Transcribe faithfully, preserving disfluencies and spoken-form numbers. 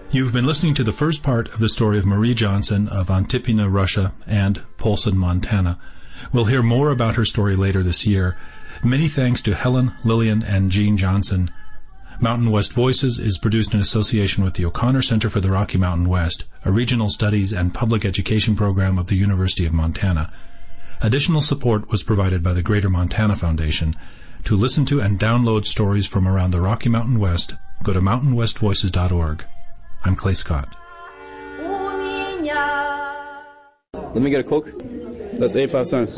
You've been listening to the first part of the story of Marie Johnson of Antipina, Russia, and Polson, Montana. We'll hear more about her story later this year. Many thanks to Helen, Lillian, and Jean Johnson. Mountain West Voices is produced in association with the O'Connor Center for the Rocky Mountain West, a regional studies and public education program of the University of Montana. Additional support was provided by the Greater Montana Foundation. To listen to and download stories from around the Rocky Mountain West, go to mountain west voices dot org. I'm Clay Scott. Let me get a Coke. That's eighty-five cents.